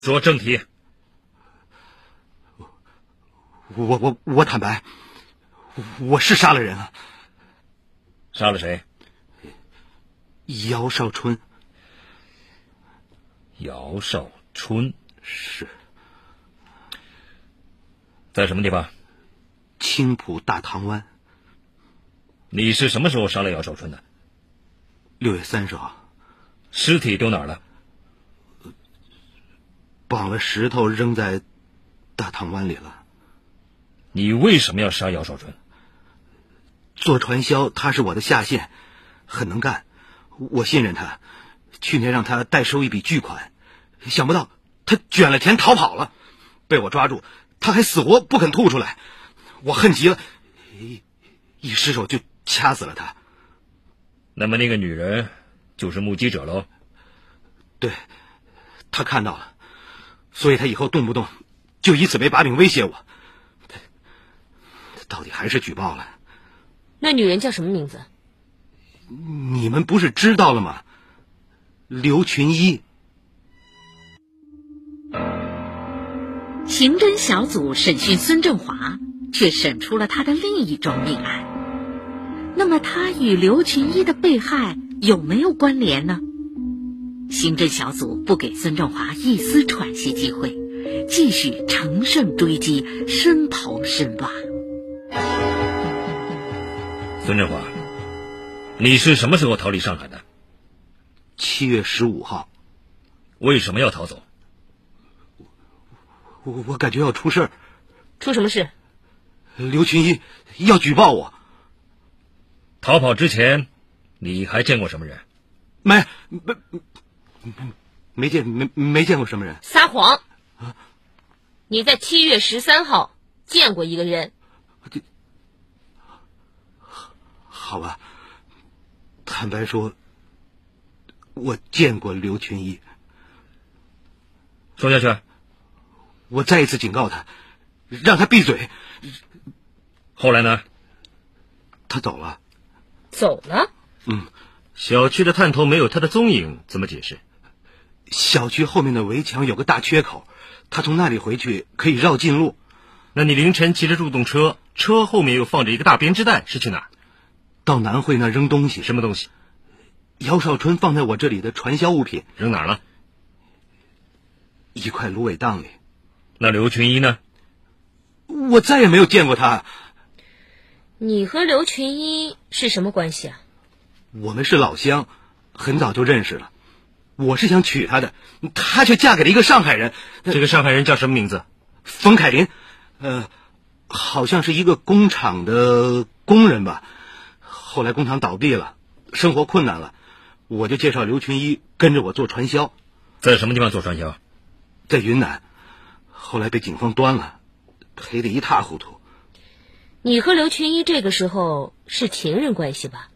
说正题。 我坦白，我是杀了人啊。 杀了谁？ 姚少春。 姚少春是。 在什么地方？ 青浦大塘湾。 你是什么时候杀了姚少春的 ？6月30号。 尸体丢哪儿了？ 绑了石头扔在大塘湾里了。 你为什么要杀姚少春？ 做传销，他是我的下线，很能干，我信任他。去年让他代收一笔巨款，想不到他卷了钱逃跑了，被我抓住，他还死活不肯吐出来，我恨极了，一失手就掐死了他。 那么那个女人就是目击者喽？ 对，他看到了，所以他以后动不动就以此为把柄威胁我。到底还是举报了。 那女人叫什么名字？ 你们不是知道了吗？刘群一。 刑侦小组审讯孙振华，却审出了他的另一桩命案。那么他与刘群一的被害有没有关联呢？刑侦小组不给孙振华一丝喘息机会，继续乘胜追击，深刨深挖。 孙振华，你是什么时候逃离上海的 ？7月15号。 为什么要逃走？ 我感觉要出事儿。 出什么事？ 刘群一要举报我。 逃跑之前你还见过什么人？ 没见过什么人。 撒谎！你在7月13号见过一个人。 好吧，坦白说，我见过刘群一。 说下去。 我再一次警告他，让他闭嘴。 后来呢？ 他走了。 走了？ 小区的探头没有他的踪影，怎么解释？ 小区后面的围墙有个大缺口，他从那里回去可以绕近路。 那你凌晨骑着助动车，车后面又放着一个大编织袋，是去哪？ 到南汇那扔东西。 什么东西？ 姚少春放在我这里的传销物品。 扔哪儿了？ 一块芦苇荡里。 那刘群一呢？ 我再也没有见过他。 你和刘群一是什么关系啊？ 我们是老乡，很早就认识了。我是想娶她的，她却嫁给了一个上海人。 这个上海人叫什么名字？ 冯凯林。好像是一个工厂的工人吧。后来工厂倒闭了，生活困难了，我就介绍刘群一跟着我做传销。 在什么地方做传销？ 在云南，后来被警方端了，赔得一塌糊涂。 你和刘群一这个时候是情人关系吧？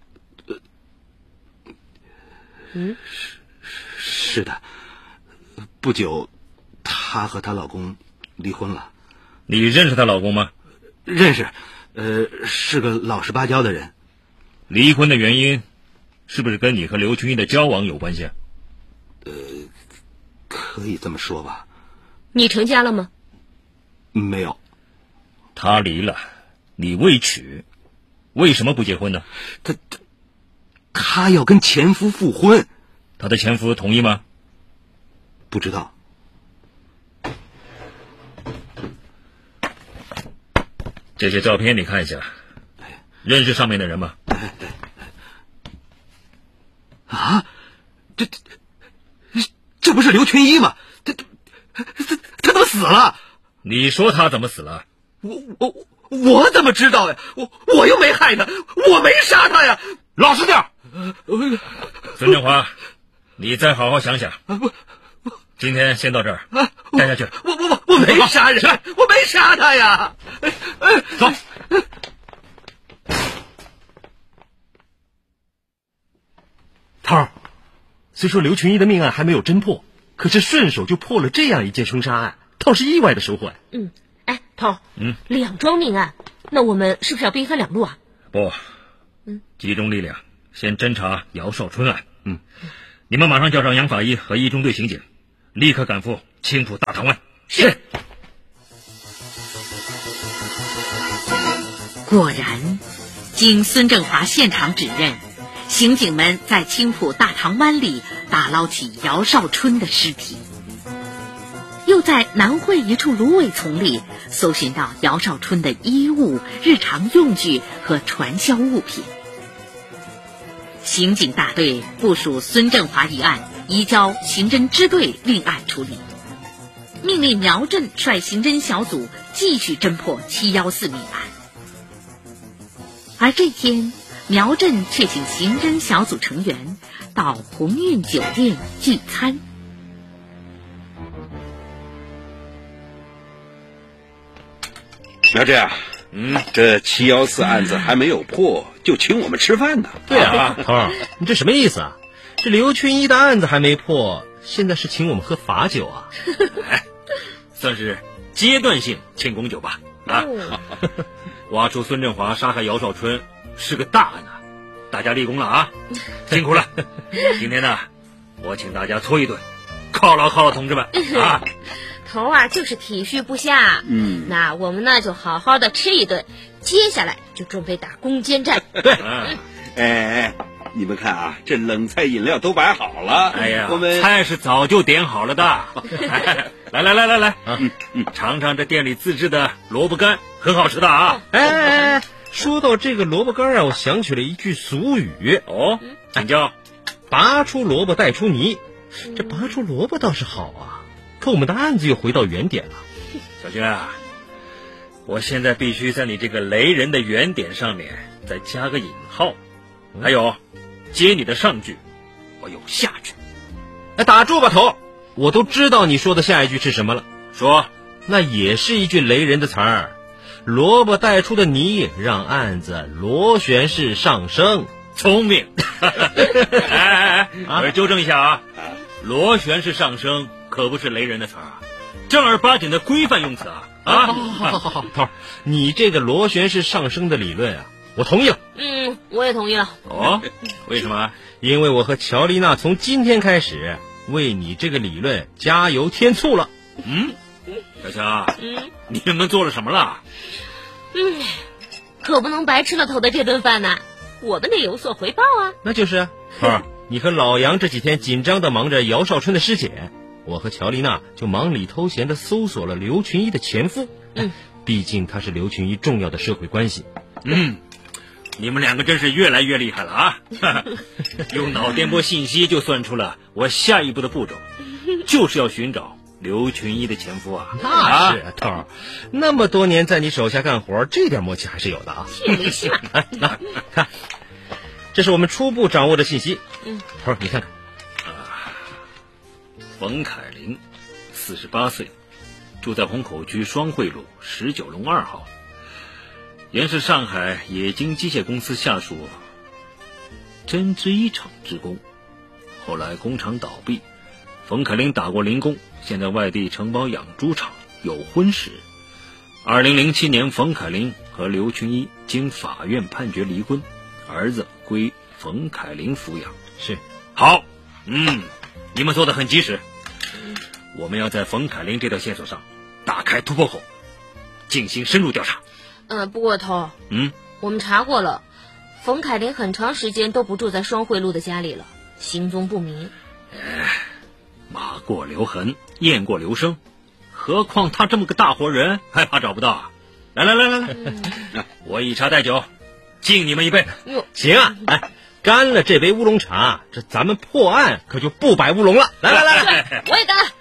是的。不久，她和她老公离婚了。 你认识她老公吗？ 认识，是个老实巴交的人。 离婚的原因是不是跟你和刘群一的交往有关系？ 可以这么说吧。 你成家了吗？ 没有。 他离了，你未娶，为什么不结婚呢？ 他要跟前夫复婚。 他的前夫同意吗？ 不知道。 这些照片你看一下，认识上面的人吗？ 啊，这不是刘群一吗？他怎么死了？ 你说他怎么死了？ 我怎么知道呀？我又没害他，我没杀他呀！ 老实点。孙振华，你再好好想想。今天先到这儿，带下去。 我没杀人，我没杀他呀！ 走。 涛儿，虽说刘群一的命案还没有侦破，可是顺手就破了这样一件凶杀案，倒是意外的收获。 头，两桩命案，那我们是不是要兵分两路啊？ 不，集中力量，先侦查姚少春案。你们马上叫上杨法医和一中队刑警， 立刻赶赴青浦大塘湾。 是。 果然，经孙振华现场指认，刑警们在青浦大塘湾里打捞起姚少春的尸体，又在南汇一处芦苇丛里搜寻到姚少春的衣物、日常用具和传销物品。刑警大队部署孙振华一案，移交刑侦支队另案处理，命令苗震率刑侦小组继续侦破714命案。而这天，苗震却请刑侦小组成员到鸿运酒店聚餐。 苗震啊，这714案子还没有破，就请我们吃饭呢。 对啊，头儿，你这什么意思啊？这刘群一的案子还没破，现在是请我们喝罚酒啊？ 算是阶段性庆功酒吧。挖出孙振华杀害姚少春是个大案啊，大家立功了啊，辛苦了。今天呢，我请大家搓一顿，犒劳犒劳同志们啊。 头啊就是体恤不下，那我们呢就好好的吃一顿，接下来就准备打攻坚战。 对，你们看啊，这冷菜饮料都摆好了。 哎呀， 我们菜是早就点好了的。来，尝尝这店里自制的萝卜干，很好吃的啊。 哎，说到这个萝卜干啊，我想起了一句俗语哦，请教。 拔出萝卜带出泥。这拔出萝卜倒是好啊，可我们的案子又回到原点了。 小轩啊，我现在必须在你这个雷人的原点上面再加个引号，还有接你的上句，我有下句。 哎，打住吧头，我都知道你说的下一句是什么了。 说， 那也是一句雷人的词儿，萝卜带出的泥让案子螺旋式上升。 聪明。我纠正一下啊，螺旋式上升可不是雷人的词儿啊，正儿八经的规范用词啊。 好，头儿，你这个螺旋式上升的理论啊，我同意了。 我也同意了。 哦，为什么？ 因为我和乔丽娜从今天开始为你这个理论加油添醋了。 小强，你们做了什么了？ 可不能白吃了头的这顿饭呢，我们得有所回报啊。 那就是头儿，你和老杨这几天紧张的忙着姚少春的尸检，我和乔丽娜就忙里偷闲的搜索了刘群一的前夫。毕竟他是刘群一重要的社会关系。 你们两个真是越来越厉害了啊！用脑电波信息就算出了我下一步的步骤，就是要寻找刘群一的前夫啊！ 那是头儿，那么多年在你手下干活，这点默契还是有的啊。 没戏嘛。 那看，这是我们初步掌握的信息。头儿，你看看。 冯凯林，48岁，住在虹口区双汇路19弄2号。原是上海冶金机械公司下属针织衣厂职工，后来工厂倒闭，冯凯林打过零工，现在外地承包养猪场，有婚史。2007年，冯凯林和刘群一经法院判决离婚，儿子归冯凯林抚养。 是， 好，你们做得很及时。我们要在冯凯林这条线索上打开突破口，进行深入调查。 不过头，我们查过了，冯凯林很长时间都不住在双汇路的家里了，行踪不明。 马过留痕，雁过留声，何况他这么个大活人，还怕找不到啊？来，我以茶代酒，敬你们一杯。 行啊，来，干了这杯乌龙茶，这咱们破案可就不摆乌龙了。来， 我也干了。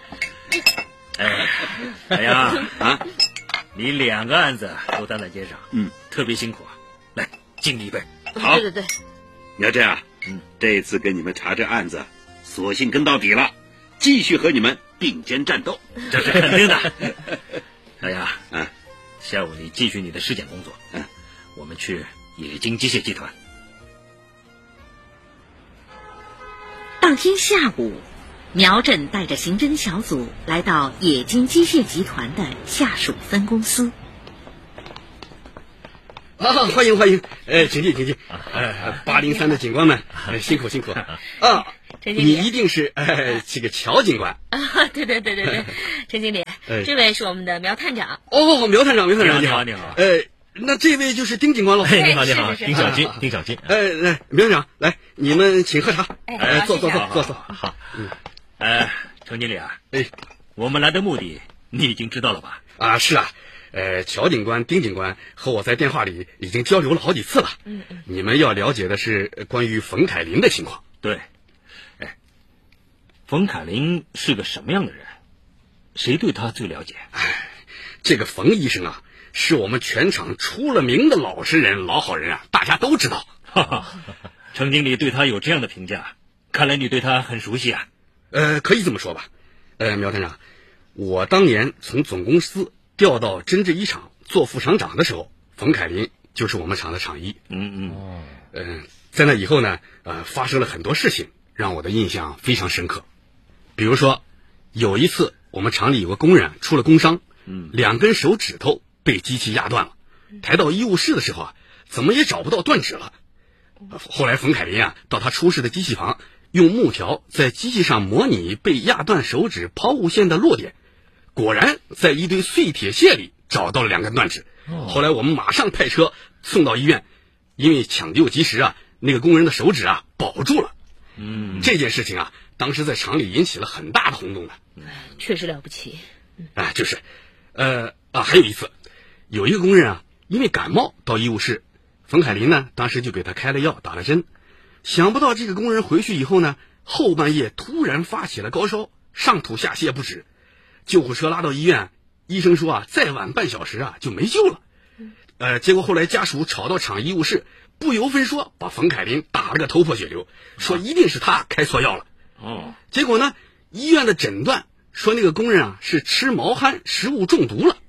哎呀你2个案子都担在肩上，特别辛苦啊！来，敬你一杯。 好， 对。 苗震啊，这次跟你们查这案子，索性跟到底了，继续和你们并肩战斗， 这是肯定的。哎呀，下午你继续你的尸检工作，我们去冶金机械集团。 当天下午，苗震带着刑侦小组来到冶金机械集团的下属分公司。 啊，欢迎欢迎，请进请进。803的警官们，辛苦辛苦啊！你一定是这个乔警官啊？对，陈经理，这位是我们的苗探长。 哦，苗探长你好你好。 那这位就是丁警官喽。 你好，丁小军。 来，苗探长，来，你们请喝茶。坐。 好。程经理啊，我们来的目的你已经知道了吧？ 啊，是啊。乔警官、丁警官和我在电话里已经交流了好几次了。你们要了解的是关于冯凯林的情况。 对。冯凯林是个什么样的人？谁对他最了解？ 这个冯医生啊，是我们全厂出了名的老实人、老好人啊，大家都知道。 程经理对他有这样的评价，看来你对他很熟悉啊。 可以这么说吧。苗探长，我当年从总公司调到针织衣厂做副厂长的时候，冯凯林就是我们厂的厂医。在那以后呢，发生了很多事情，让我的印象非常深刻。比如说，有一次我们厂里有个工人出了工伤，2根手指头被机器压断了，抬到医务室的时候啊，怎么也找不到断指了。后来冯凯林啊，到他出事的机器房，用木条在机器上模拟被压断手指抛物线的落点，果然在一堆碎铁屑里找到了2根断指。后来我们马上派车送到医院，因为抢救及时啊，那个工人的手指啊保住了。这件事情啊，当时在厂里引起了很大的轰动的。 确实了不起。 就是，还有一次，有一个工人啊，因为感冒到医务室，冯凯林呢，当时就给他开了药，打了针。想不到这个工人回去以后呢，后半夜突然发起了高烧，上吐下泻不止。救护车拉到医院，医生说啊，再晚半小时啊就没救了。结果后来家属吵到厂医务室，不由分说把冯凯林打了个头破血流，说一定是他开错药了。结果呢，医院的诊断说那个工人啊是吃毛蚶食物中毒了。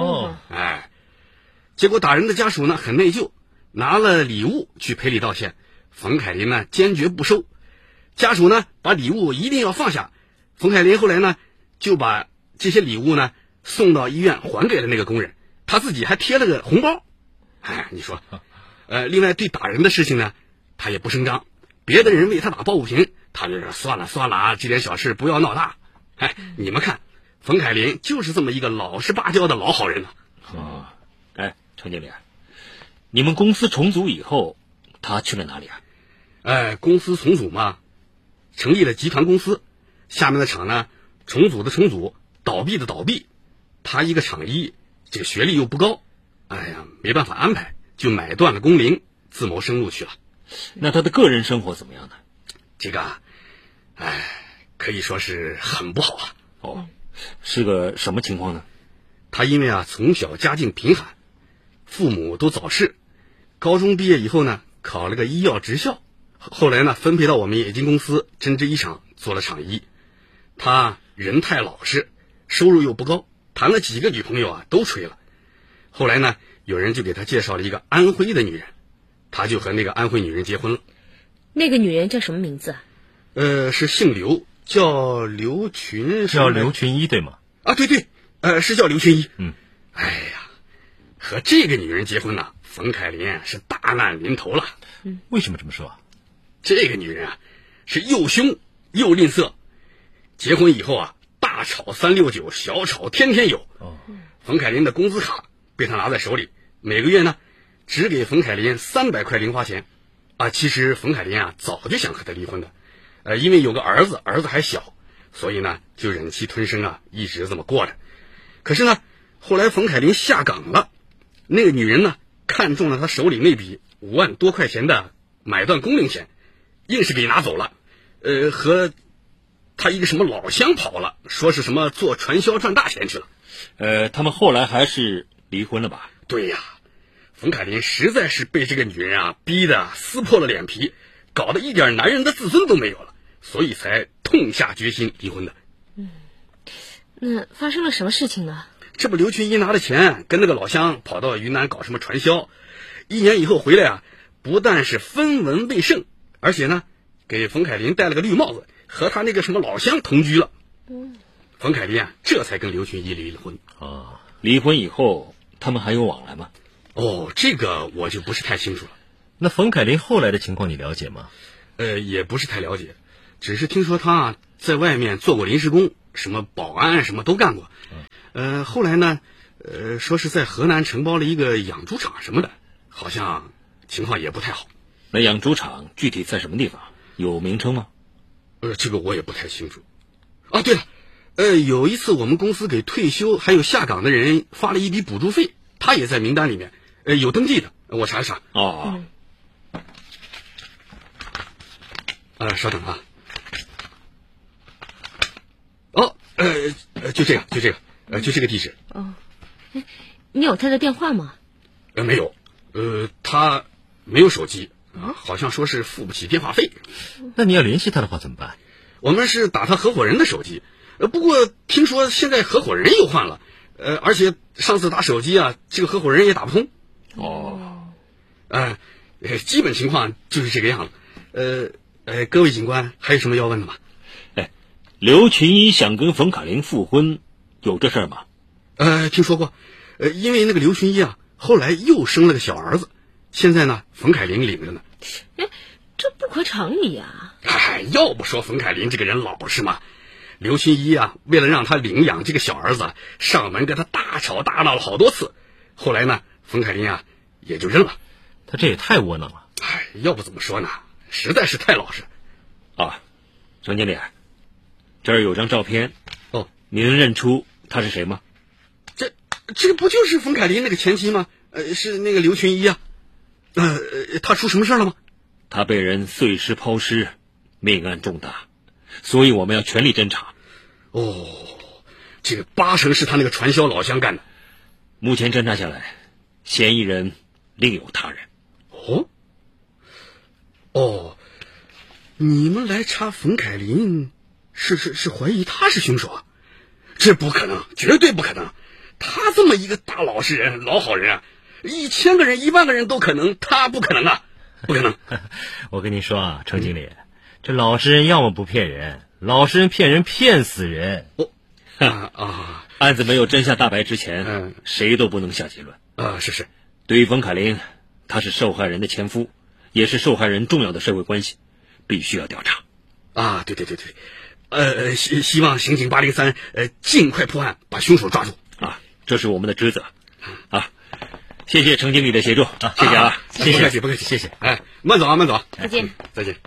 结果打人的家属呢很内疚，拿了礼物去赔礼道歉，冯凯林呢坚决不收，家属呢把礼物一定要放下。冯凯林后来呢就把这些礼物呢送到医院还给了那个工人，他自己还贴了个红包。你说，另外对打人的事情呢，他也不声张，别的人为他打抱不平，他就说算了啊，这点小事不要闹大。你们看，冯凯林就是这么一个老实巴交的老好人呢。 程经理，你们公司重组以后，他去了哪里啊？ 公司重组嘛，成立了集团公司，下面的厂呢，重组的重组，倒闭的倒闭。他一个厂医，这个学历又不高，没办法安排，就买断了工龄，自谋生路去了。 那他的个人生活怎么样呢？ 这个，可以说是很不好啊。 是个什么情况呢？ 他因为从小家境贫寒，父母都早逝，高中毕业以后呢，考了个医药职校，后来呢分配到我们冶金公司针织衣厂做了厂医。他人太老实，收入又不高，谈了几个女朋友啊都吹了。后来呢，有人就给他介绍了一个安徽的女人，他就和那个安徽女人结婚了。 那个女人叫什么名字啊？ 是姓刘，叫刘群。 叫刘群一对吗？ 对，是叫刘群一。和这个女人结婚呢，冯凯林是大难临头了。 为什么这么说？ 这个女人啊，是又凶又吝啬。结婚以后啊，大吵369，小吵天天有。冯凯林的工资卡被他拿在手里，每个月呢，只给冯凯林300块零花钱。其实冯凯林早就想和他离婚的，因为有个儿子还小，所以呢就忍气吞声一直这么过着。可是呢，后来冯凯林下岗了，那个女人呢看中了他手里那笔5万多块钱的买断工龄钱，硬是给拿走了。和他一个什么老乡跑了，说是什么做传销赚大钱去了。 他们后来还是离婚了吧？ 对呀，冯凯林实在是被这个女人逼得撕破了脸皮，搞得一点男人的自尊都没有了，所以才痛下决心离婚的。 那发生了什么事情呢？ 这不刘群一拿了钱跟那个老乡跑到云南搞什么传销，1年以后回来不但是分文未剩，而且呢给冯凯林戴了个绿帽子，和他那个什么老乡同居了。冯凯林这才跟刘群一离了婚。 离婚以后他们还有往来吗？ 哦，这个我就不是太清楚了。 那冯凯林后来的情况你了解吗？ 也不是太了解，只是听说他在外面做过临时工，什么保安什么都干过。后来呢，说是在河南承包了一个养猪场什么的，好像情况也不太好。 那养猪场具体在什么地方？有名称吗？ 这个我也不太清楚。啊，对了，有一次我们公司给退休还有下岗的人发了一笔补助费，他也在名单里面，有登记的，我查一查。 哦。 稍等啊。哦，就这个地址。 哦，你有他的电话吗？ 没有，他没有手机，好像说是付不起电话费。 那你要联系他的话怎么办？ 我们是打他合伙人的手机，不过听说现在合伙人又换了，而且上次打手机这个合伙人也打不通。 哦， 基本情况就是这个样子。各位警官还有什么要问的吗？ 刘群一想跟冯凯林复婚，有这事儿吗？ 听说过，因为那个刘群一后来又生了个小儿子，现在呢冯凯林领着呢。 这不可常理啊！ 要不说冯凯林这个人老实嘛，刘群一为了让他领养这个小儿子，上门跟他大吵大闹了好多次，后来呢冯凯林也就认了。 他这也太窝囊了。 要不怎么说呢，实在是太老实。 程经理，这儿有张照片。你能认出他是谁吗？ 这不就是冯凯林那个前妻吗？是那个刘群一他出什么事了吗？ 他被人碎尸抛尸，命案重大，所以我们要全力侦查。 这个8成是他那个传销老乡干的。 目前侦查下来，嫌疑人另有他人。 你们来查冯凯林，是怀疑他是凶手啊？这不可能，绝对不可能！他这么一个大老实人、老好人，1000个人、10000个人都可能，他不可能啊，不可能！ 我跟你说程经理，这老实人要么不骗人，老实人骗人骗死人。 案子没有真相大白之前，谁都不能下结论。 是。 对于冯凯林，他是受害人的前夫，也是受害人重要的社会关系，必须要调查。 对，希望刑警803尽快破案，把凶手抓住。 这是我们的职责。谢谢程经理的协助。谢谢。 不客气，不客气，谢谢。慢走慢走。 再见。 再见。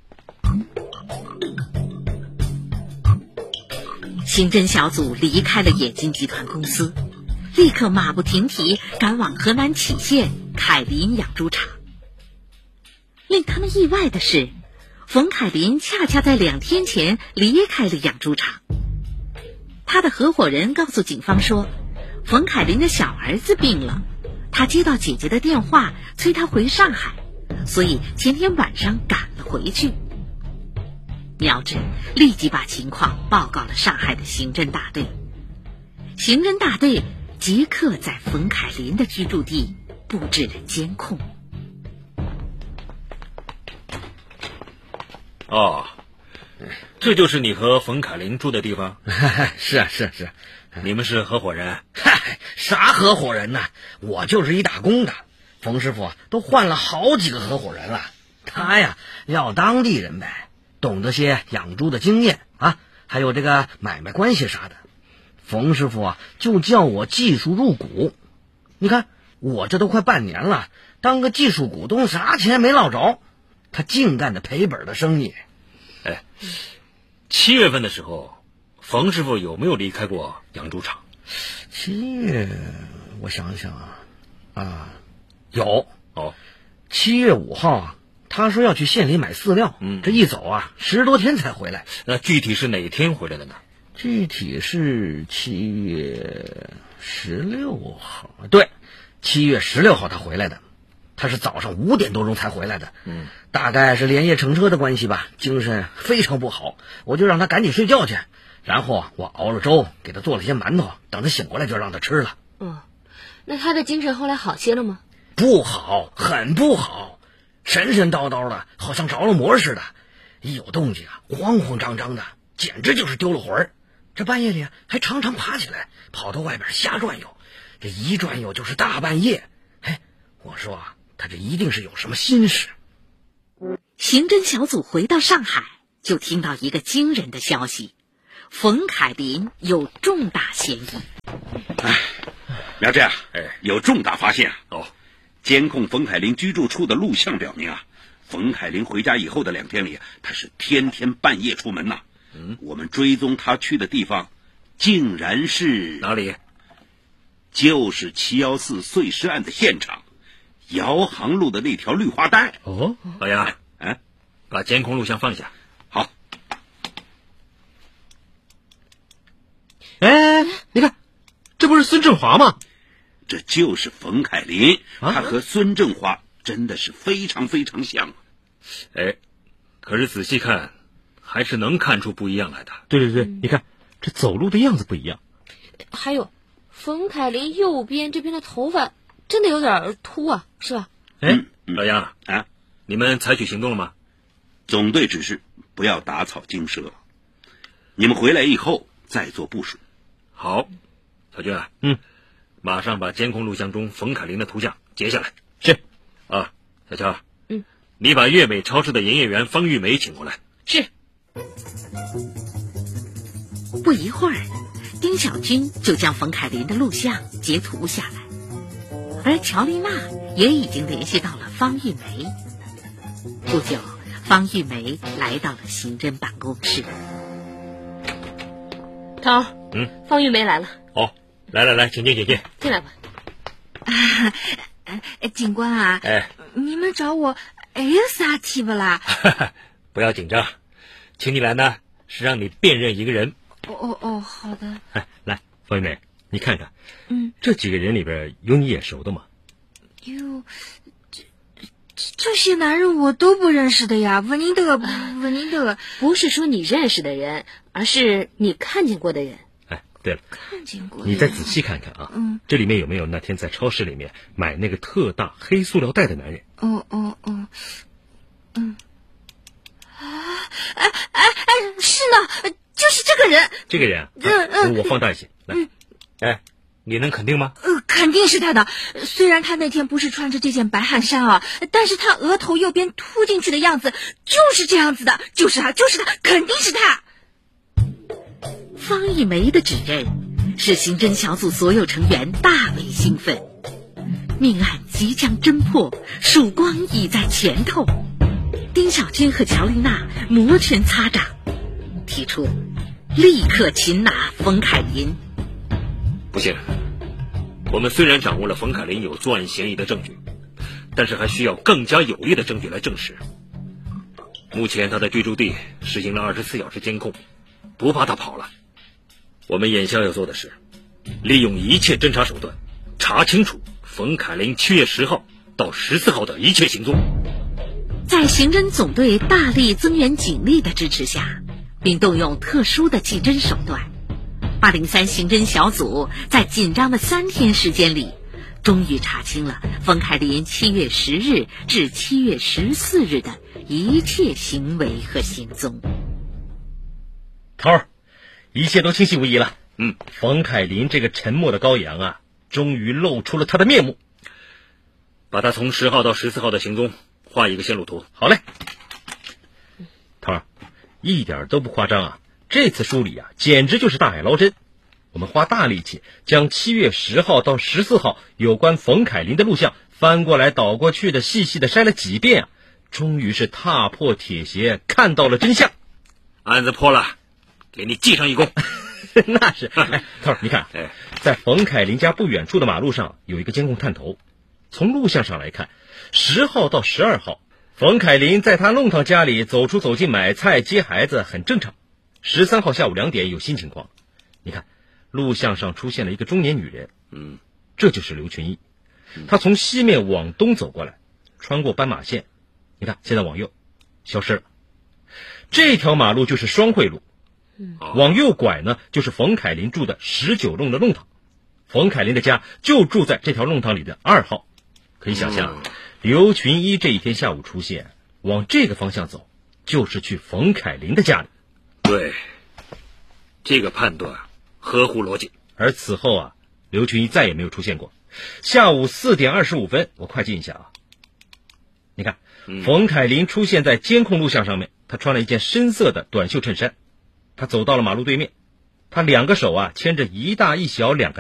刑侦小组离开了冶金集团公司，立刻马不停蹄赶往河南杞县凯林养猪场。令他们意外的是，冯凯林恰恰在2天前离开了养猪场。他的合伙人告诉警方说，冯凯林的小儿子病了，他接到姐姐的电话催他回上海，所以前天晚上赶了回去。苗震立即把情况报告了上海的刑侦大队。刑侦大队即刻在冯凯林的居住地布置了监控。 这就是你和冯凯林住的地方？ 是。 你们是合伙人？ 啥合伙人呢？我就是一打工的。冯师傅都换了好几个合伙人了。他要当地人呗，懂得些养猪的经验还有这个买卖关系啥的。冯师傅就叫我技术入股。你看我这都快半年了，当个技术股东啥钱没捞着，他净干的赔本的生意。 7月份的时候，冯师傅有没有离开过养猪场 ？7月，我想想有。7月5号他说要去县里买饲料，这一走10多天才回来。 那具体是哪天回来的呢？ 具体是7月16号。对，7月16号他回来的。他是早上5点多钟才回来的，大概是连夜乘车的关系吧，精神非常不好，我就让他赶紧睡觉去，然后我熬了粥，给他做了些馒头，等他醒过来就让他吃了。 那他的精神后来好些了吗？ 不好，很不好，神神叨叨的，好像着了魔似的，一有动静慌慌张张的，简直就是丢了魂儿。这半夜里还常常爬起来，跑到外边瞎转悠，这一转悠就是大半夜。 我说啊，他这一定是有什么心事。 刑侦小组回到上海，就听到一个惊人的消息：冯凯林有重大嫌疑。 苗志啊，有重大发现啊！监控冯凯林居住处的录像表明啊，冯凯林回家以后的2天里，他是天天半夜出门呐。我们追踪他去的地方，竟然是哪里？ 就是714碎尸案的现场，姚杭路的那条绿化带。 老杨，把监控录像放下。 好。 你看，这不是孙振华吗？ 这就是冯凯林，他和孙振华真的是非常非常像。 可是仔细看，还是能看出不一样来的。 对，你看这走路的样子不一样。 还有，冯凯林右边这边的头发真的有点秃啊，是吧？ 老杨啊，你们采取行动了吗？ 总队指示不要打草惊蛇，你们回来以后再做部署。 好，小军啊，马上把监控录像中冯凯林的图像截下来。 是。 小乔，你把粤美超市的营业员方玉梅请过来。 是。 不一会儿，丁小军就将冯凯林的录像截图下来，而乔丽娜也已经联系到了方玉梅。不久，方玉梅来到了刑侦办公室。 头，方玉梅来了。 来，请进。 进来吧。 警官啊，你们找我有啥题不啦？ 不要紧张，请你来呢是让你辨认一个人。 好的。 来，方玉梅，你看看，这几个人里边有你眼熟的吗？ 这些男人我都不认识的呀，不认得。 不是说你认识的人，而是你看见过的人。 对了， 看见过。 你再仔细看看啊，这里面有没有那天在超市里面买那个特大黑塑料袋的男人？ 是呢，就是这个人。 这个人，我放大一些，来，你能肯定吗？ 肯定是他的。虽然他那天不是穿着这件白汗衫啊，但是他额头右边凸进去的样子就是这样子的，就是他，肯定是他。 方玉梅的指认使刑侦小组所有成员大为兴奋，命案即将侦破，曙光已在前头。丁小军和乔丽娜摩拳擦掌，提出立刻擒拿冯凯林。 不行，我们虽然掌握了冯凯林有作案嫌疑的证据，但是还需要更加有力的证据来证实。目前他的居住地实行了24小时监控，不怕他跑了。我们眼下要做的是，利用一切侦查手段，查清楚冯凯林7月10号到14号的一切行踪。 在刑侦总队大力增援警力的支持下，并动用特殊的技侦手段，803刑侦小组在紧张的3天时间里，终于查清了冯凯林7月10日至7月14日的一切行为和行踪。 头儿，一切都清晰无疑了。冯凯林这个沉默的羔羊啊，终于露出了他的面目。 把他从10号到14号的行踪画一个线路图。 好嘞。头儿，一点都不夸张啊，这次梳理啊，简直就是大海捞针。我们花大力气将7月10号到14号有关冯凯林的录像翻过来倒过去的细细的筛了几遍啊，终于是踏破铁鞋看到了真相。 案子破了，给你记上一功。 那是。头儿，你看，在冯凯林家不远处的马路上有一个监控探头，从录像上来看，10号到12号冯凯林在他弄堂家里走出走进买菜接孩子很正常。13号下午2点有新情况，你看录像上出现了一个中年女人，这就是刘群一。她从西面往东走过来，穿过斑马线，你看现在往右消失了。这条马路就是双汇路，往右拐呢就是冯凯林住的19弄的弄堂，冯凯林的家就住在这条弄堂里的2号。可以想象，刘群一这一天下午出现，往这个方向走，就是去冯凯林的家里。 对，这个判断合乎逻辑。 而此后啊，刘群一再也没有出现过， 下午4点25分，我快进一下啊。你看，冯凯林出现在监控录像上面，他穿了一件深色的短袖衬衫，他走到了马路对面，他2个手牵着一大一小2个